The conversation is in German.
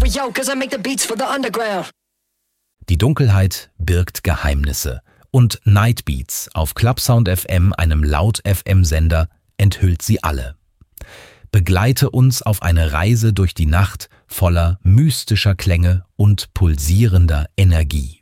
yo, 'cause I make the beats for the underground. Die Dunkelheit birgt Geheimnisse und Nightbeats auf Clubsound FM, einem Laut-FM-Sender, enthüllt sie alle. Begleite uns auf eine Reise durch die Nacht voller mystischer Klänge und pulsierender Energie.